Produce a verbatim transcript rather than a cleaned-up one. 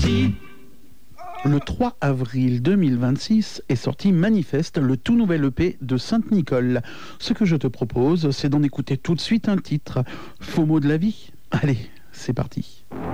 Le trois avril deux mille vingt-six est sorti Manifeste, le tout nouvel E P de Sainte-Nicole. Ce que je te propose, c'est d'en écouter tout de suite un titre, Faux mot de la vie. Allez, c'est parti.